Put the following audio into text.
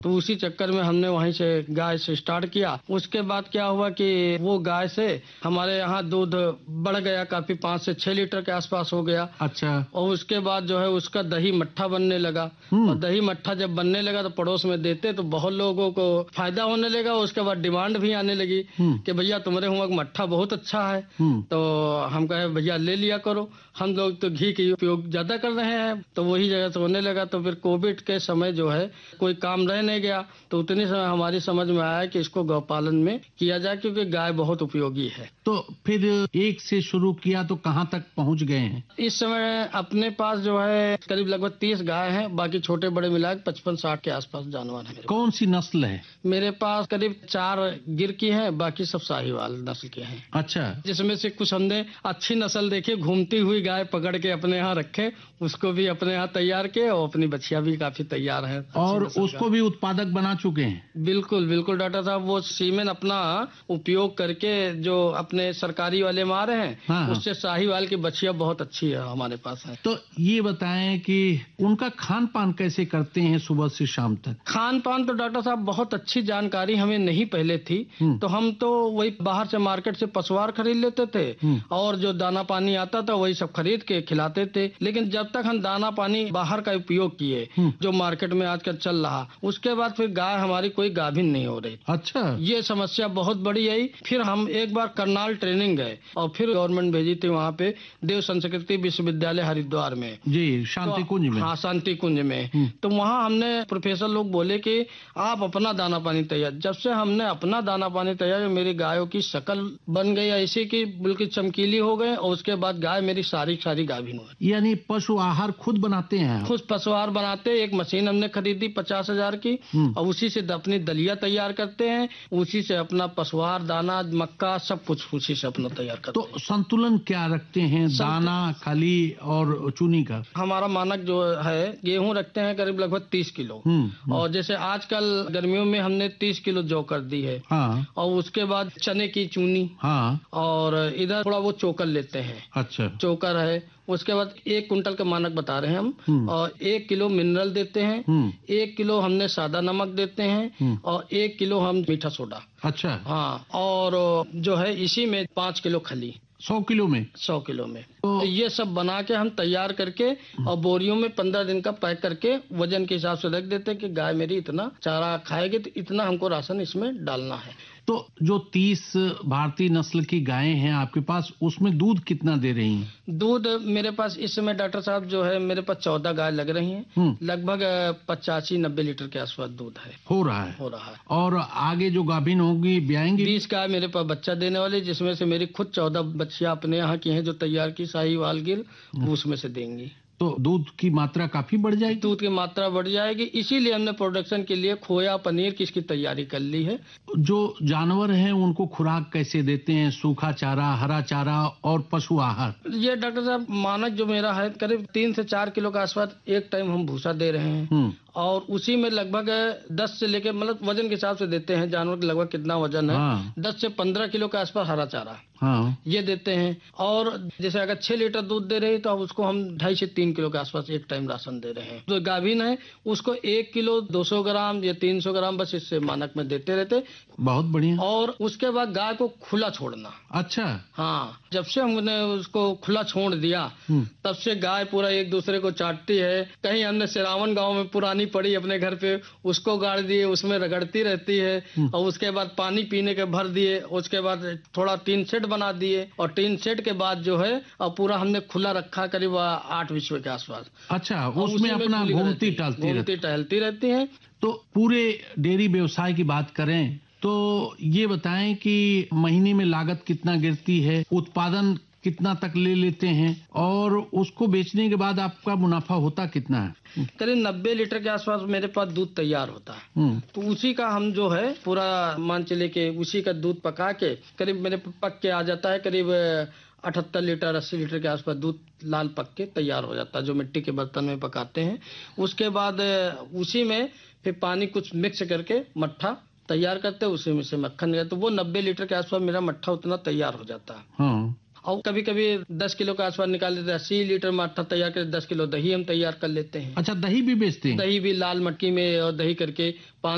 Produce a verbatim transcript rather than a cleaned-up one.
तो उसी चक्कर में हमने वहीं से गाय से स्टार्ट किया। उसके बाद क्या हुआ कि वो गाय से हमारे यहाँ दूध बढ़ गया काफी, पाँच से छह लीटर के आसपास हो गया। अच्छा। और उसके बाद जो है उसका दही मट्ठा बनने लगा, और दही मट्ठा जब बनने लगा तो पड़ोस में देते तो बहुत लोगों को फायदा होने लगा। उसके बाद डिमांड भी आने लगी कि भैया तुम्हारे हुआ मट्ठा बहुत अच्छा है। तो हम कहे भैया ले लिया करो, हम लोग तो घी का उपयोग ज्यादा कर रहे हैं। तो वही जगह से होने लगा। तो फिर कोविड के समय जो है कोई काम रह नहीं गया, तो उतनी समय हमारी समझ में आया कि इसको गौपालन में किया जाए, क्योंकि गाय बहुत उपयोगी है। तो फिर एक से शुरू किया तो कहाँ तक पहुँच गए हैं? इस समय अपने पास जो है करीब लगभग तीस गाय हैं, बाकी छोटे बड़े मिला के पचपन साठ के आसपास जानवर है। कौन सी नस्ल है? मेरे पास करीब चार गिर की है, बाकी सब साहिवाल नस्ल के हैं। अच्छा। जिसमें से कुछ हमने अच्छी नस्ल देखी, घूमती हुई गाय पकड़ के अपने यहाँ रखे, उसको भी अपने यहाँ तैयार किए, और अपनी बच्चियां भी काफी तैयार हैं और उसको भी उत्पादक बना चुके हैं। बिल्कुल बिल्कुल डॉक्टर साहब, वो सीमेन अपना उपयोग करके जो अपने सरकारी वाले मारे हैं, हाँ, उससे साहिवाल की बच्चियां बहुत अच्छी है हमारे पास है। तो ये बताएं कि उनका खान पान कैसे करते हैं सुबह से शाम तक? खान पान तो डॉक्टर साहब बहुत अच्छी जानकारी हमें नहीं पहले थी, तो हम तो वही बाहर से मार्केट से पशुआर खरीद लेते थे, और जो दाना पानी आता था वही सब खरीद के खिलाते थे। लेकिन जब तक हम दाना पानी बाहर का उपयोग किए जो मार्केट में आजकल चल रहा, उसके बाद फिर गाय हमारी कोई गाभिन नहीं हो रही। अच्छा। ये समस्या बहुत बड़ी आई। फिर हम एक बार करनाल ट्रेनिंग गए, और फिर गवर्नमेंट भेजी थी वहाँ पे देव संस्कृति विश्वविद्यालय हरिद्वार में, जी, शांति कुंज में। हाँ, शांति कुंज में। तो वहाँ हमने प्रोफेसर लोग बोले कि आप अपना दाना पानी तैयार। जब से हमने अपना दाना पानी तैयार, मेरी गायों की शक्ल बन गई ऐसी कि बिल्कुल चमकीली हो गए, और उसके बाद गाय मेरी सारी सारी गाभिन हो गई। यानी पशु आहार खुद बनाते हैं? खुद पशु आहार बनाते। एक मशीन हमने खरीदी पचास हजार की, और उसी से अपनी दलिया तैयार करते हैं, उसी से अपना पशुआहार दाना मक्का सब कुछ उसी से अपना तैयार करते हैं। तो संतुलन क्या रखते हैं? दाना, खली और चूनी का? हमारा मानक जो है गेहूं रखते हैं करीब लगभग तीस किलो, और जैसे आजकल गर्मियों में हमने तीस किलो जौ कर दी है। हाँ। और उसके बाद चने की चूनी। हाँ। और इधर थोड़ा वो चोकर लेते हैं। अच्छा। चोकर है। उसके बाद एक कुंटल का मानक बता रहे हैं हम, और एक किलो मिनरल देते हैं, एक किलो हमने सादा नमक देते हैं, और एक किलो हम मीठा सोडा। अच्छा। हाँ, और जो है इसी में पाँच किलो खली। सौ किलो में? सौ किलो में। तो ये सब बना के हम तैयार करके और बोरियों में पंद्रह दिन का पैक करके वजन के हिसाब से रख देते हैं कि गाय मेरी इतना चारा खाएगी तो इतना हमको राशन इसमें डालना है। तो जो तीस भारतीय नस्ल की गायें हैं आपके पास, उसमें दूध कितना दे रही हैं? दूध मेरे पास इस समय डॉक्टर साहब जो है मेरे पास चौदह गाय लग रही हैं, लगभग पचासी नब्बे लीटर के आसपास दूध है। हो रहा है? हो रहा है। और आगे जो गाभिन होगी ब्याएंगी? बीस गाय मेरे पास बच्चा देने वाली, जिसमें से मेरी खुद चौदह बच्चियां अपने यहाँ की हैं जो तैयार की साहिवाल गिर, उसमें से देंगी। तो दूध की मात्रा काफी बढ़ जाएगी? दूध की मात्रा बढ़ जाएगी, इसीलिए हमने प्रोडक्शन के लिए खोया पनीर की इसकी तैयारी कर ली है। जो जानवर हैं उनको खुराक कैसे देते हैं? सूखा चारा, हरा चारा और पशु आहार? ये डॉक्टर साहब मानक जो मेरा है करीब तीन से चार किलो का आसपास एक टाइम हम भूसा दे रहे हैं, और उसी में लगभग दस से लेके मतलब वजन के हिसाब से देते हैं जानवर का लगभग कितना वजन है। हाँ। दस से पंद्रह किलो के आसपास हरा चारा। हाँ। ये देते हैं। और जैसे अगर छह लीटर दूध दे रही तो उसको हम ढाई से तीन किलो के आसपास एक टाइम राशन दे रहे हैं। जो गाभिन है उसको एक किलो दो सौ ग्राम या तीन सौ ग्राम बस इससे मानक में देते रहते। बहुत बढ़िया। और उसके बाद गाय को खुला छोड़ना। अच्छा। हाँ, जब से हमने उसको खुला छोड़ दिया तब से गाय पूरा एक दूसरे को चाटती है। कहीं हमने सिरावन गांव में पुरानी पड़ी अपने घर पे, उसको गाड़ दिए, उसमें रगड़ती रहती है, और उसके बाद पानी पीने के भर दिए, उसके बाद थोड़ा टीन सेट बना दिए, और टीन सेट के बाद जो है और पूरा हमने खुला रखा करीब आठ विश्व के आसपास। अच्छा, उसमें अपना घूमती टहलती घूमती टहलती रहती है। तो पूरे डेयरी व्यवसाय की बात करें तो ये बताएं कि महीने में लागत कितना गिरती है, उत्पादन कितना तक ले लेते हैं, और उसको बेचने के बाद आपका मुनाफा होता कितना है? करीब नब्बे लीटर के आसपास मेरे पास दूध तैयार होता है। तो उसी का हम जो है पूरा मान चले के उसी का दूध पका के करीब मेरे पक के आ जाता है, करीब अठहत्तर लीटर अस्सी लीटर के आसपास दूध लाल पक के तैयार हो जाता है, जो मिट्टी के बर्तन में पकाते हैं। उसके बाद उसी में फिर पानी कुछ मिक्स करके मट्ठा तैयार करते हैं, उसी में से मक्खन गया, तो वो नब्बे लीटर के आसपास मेरा मट्ठा उतना तैयार हो जाता है। हाँ। और कभी कभी दस किलो के आसपास निकाल लेते हैं, अस्सी लीटर मट्ठा तैयार कर दस किलो दही हम तैयार कर लेते हैं। अच्छा, दही भी बेचते हैं? दही भी लाल मटकी में और दही करके पाँच